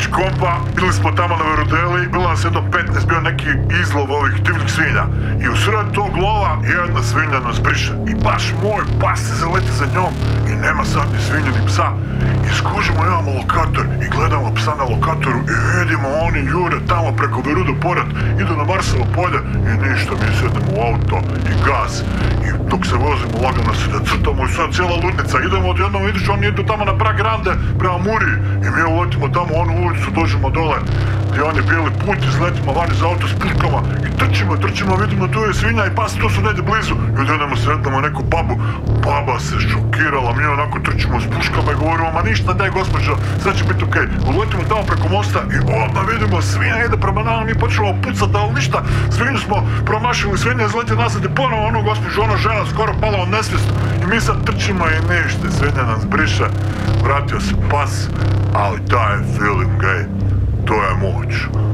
Znači kompa, bili smo tamo na Verodeli, bilo nas jedno 15, bio neki izlov ovih divnih svinja. I u sred tog lova jedna svinja nas briše. I baš moj pas se zaleti za njom i nema sad ni svinju ni psa. I skužimo, imamo lokator i gledamo psa na lokatoru i vidimo oni jure tamo preko Verudo pored, idu na Marsovo polje i ništa, mi sedemo u auto i gaz. I dok se vozimo lagano se crtamo i sad cijela ludnica, idemo odjednom, vidiš oni idu tamo na Prag Grande prema Muri i mi uletimo tamo u onu ulicu, dođemo dole gdje on je bijeli put, izletimo vani za auto s puškama i trčimo, vidimo tu je svinja i pas, to su negdje blizu i odjednom sretnemo neku babu, baba se šokirala, mi onako trčimo s puškama i govorimo, ma ništa, daj gospođo, sve će biti okej. Uletimo tamo preko mosta i odmah vidimo svinja ide prema nama, mi počnemo pucati, ali ništa, svinju smo promašili, svinja izleti nazad i ponovo ono gospođo, ono žena skoro pala u nesvijest i mi sad trčimo i ništa, svinja nas briše, vratio se pas, ali taj feeling, to je moć.